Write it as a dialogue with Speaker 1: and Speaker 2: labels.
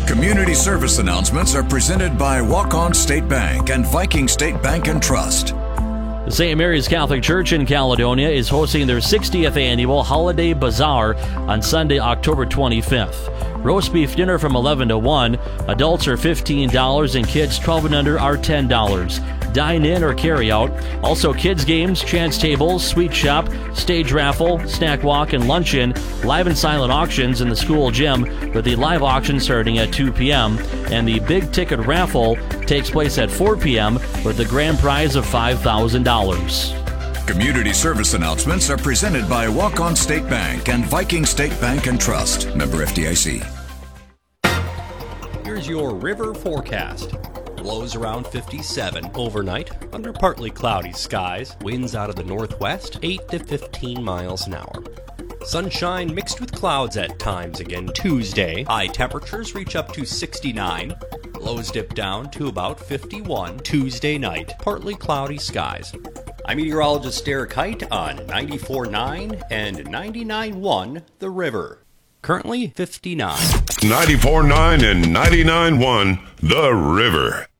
Speaker 1: Community service announcements are presented by Walk-On State Bank and Viking State Bank and Trust.
Speaker 2: The St. Mary's Catholic Church in Caledonia is hosting their 60th annual Holiday Bazaar on Sunday, October 25th. Roast beef dinner from 11 to 1. Adults are $15 and kids 12 and under are $10. Dine in or carry out. Also kids games, chance tables, sweet shop, stage raffle, snack walk, and luncheon. Live and silent auctions in the school gym, with the live auction starting at 2 p.m. And the big ticket raffle takes place at 4 p.m. with the grand prize of $5,000.
Speaker 1: Community service announcements are presented by Walk-On State Bank and Viking State Bank and Trust. Member FDIC.
Speaker 3: Here's your river forecast. Lows around 57 overnight under partly cloudy skies. Winds out of the northwest, 8 to 15 miles an hour. Sunshine mixed with clouds at times again Tuesday. High temperatures reach up to 69. Lows dip down to about 51 Tuesday night. Partly cloudy skies. I'm meteorologist Derek Height on 94.9 and 99.1 The River. Currently 59.
Speaker 4: 94.9 and 99.1 The River.